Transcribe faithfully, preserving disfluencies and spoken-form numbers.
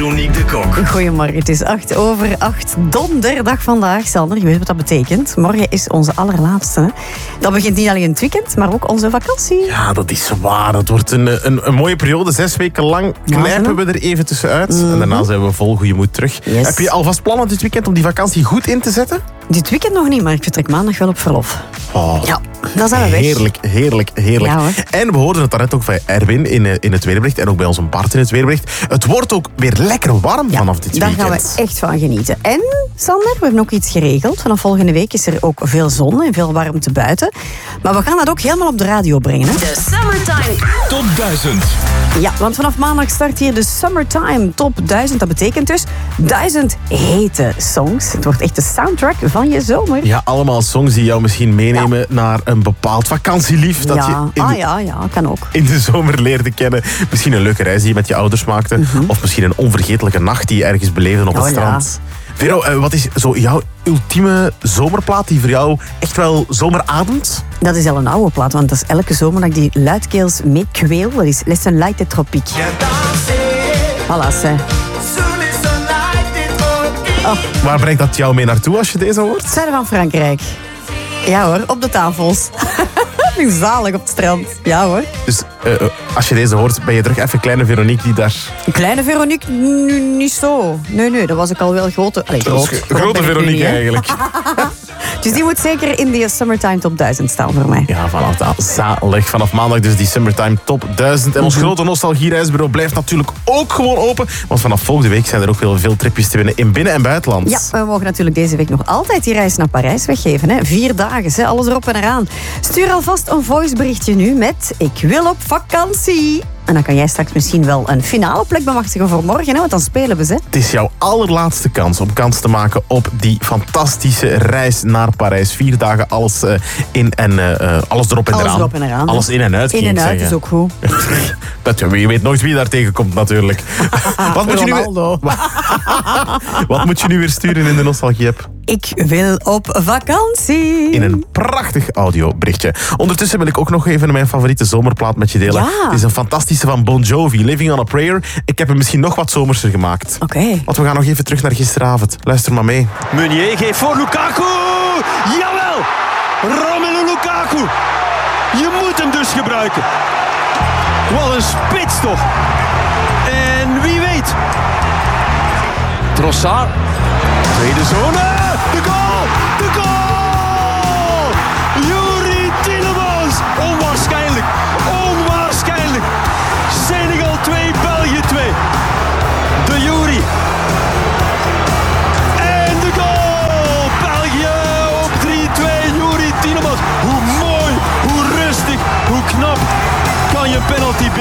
Veronique de Kok. Goedemorgen, het is acht over acht. Donderdag vandaag, Sander. Je weet wat dat betekent. Morgen is onze allerlaatste. Hè? Dat begint niet alleen het weekend, maar ook onze vakantie. Ja, dat is waar. Dat wordt een, een, een mooie periode. Zes weken lang knijpen we er even tussenuit. Mm-hmm. En daarna zijn we vol goede moed terug. Yes. Heb je alvast plannen dit weekend om die vakantie goed in te zetten? Dit weekend nog niet, maar ik vertrek maandag wel op verlof. Oh, ja, dan zijn we weg. Heerlijk, heerlijk, heerlijk. Ja, hoor. En we hoorden het daarnet ook bij Erwin in, in het weerbericht en ook bij onze Bart in het weerbericht. Het wordt ook weer lekker warm ja, vanaf dit daar weekend. Daar gaan we echt van genieten. En, Sander, we hebben ook iets geregeld. Vanaf volgende week is er ook veel zon en veel warmte buiten. Maar we gaan dat ook helemaal op de radio brengen. Hè? De Summertime Top duizend. Ja, want vanaf maandag start hier de Summertime Top duizend. Dat betekent dus duizend hete songs. Het wordt echt de soundtrack van je zomer. Ja, allemaal songs die jou misschien meenemen ja. naar een bepaald vakantielief. Dat ja. je in ah de, ja, ja, kan ook. in de zomer leerde kennen. Misschien een leuke reis die je met je ouders maakte. Mm-hmm. Of misschien een onvergetelijke nacht die je ergens beleefde op oh, het strand. Ja. Vero, wat is zo jouw ultieme zomerplaat die voor jou echt wel zomer ademt? Dat is al een oude plaat, want dat is elke zomer dat ik die luidkeels meekweel. Dat is Les Sunlight et Tropique. Voilà, ze. Oh. Waar brengt dat jou mee naartoe als je deze hoort? Zuiden van Frankrijk. Ja hoor, op de tafels. Ik vind zalig op het strand. Ja hoor. Dus uh, als je deze hoort, ben je terug even kleine Veronique die daar... Kleine Veronique? Nu niet zo. Nee, nee, dat was ik al wel grote... Allee, groot. Grote Veronique niet, eigenlijk. Dus die moet zeker in die Summertime Top duizend staan voor mij. Ja, vanaf da- zalig. Vanaf maandag dus die Summertime Top duizend. En ons mm-hmm. grote nostalgiereisbureau blijft natuurlijk ook gewoon open. Want vanaf volgende week zijn er ook heel veel tripjes te winnen in binnen- en buitenland. Ja, we mogen natuurlijk deze week nog altijd die reis naar Parijs weggeven. Hè. Vier dagen, hè. Alles erop en eraan. Stuur alvast een voiceberichtje nu met ik wil op vakantie. En dan kan jij straks misschien wel een finale plek bemachtigen voor morgen, hè, want dan spelen we ze. Het is jouw allerlaatste kans om kans te maken op die fantastische reis naar Parijs. Vier dagen alles uh, in en uh, alles erop en alles eraan. Erop en eraan. Alles in en uit. In en uit is ook goed. Dat, je weet nooit wie daar tegenkomt natuurlijk. Wat, moet je nu weer... Wat moet je nu weer sturen in de nostalgie-app? Ik wil op vakantie. In een prachtig audioberichtje. Ondertussen wil ik ook nog even mijn favoriete zomerplaat met je delen. Ja. Het is een fantastische van Bon Jovi, Living on a Prayer. Ik heb hem misschien nog wat zomerser gemaakt. Oké. Okay. Want we gaan nog even terug naar gisteravond. Luister maar mee. Meunier geeft voor Lukaku. Jawel! Romelu Lukaku. Je moet hem dus gebruiken. Wat een spits toch. En wie weet. Trossard. Tweede zone. De goal! De goal! Youri Tielemans! Onwaarschijnlijk! Onwaarschijnlijk! Senegal twee, België twee. De Youri. En de goal! België op drie twee. Youri Tielemans. Hoe mooi, hoe rustig, hoe knap kan je penalty binnen.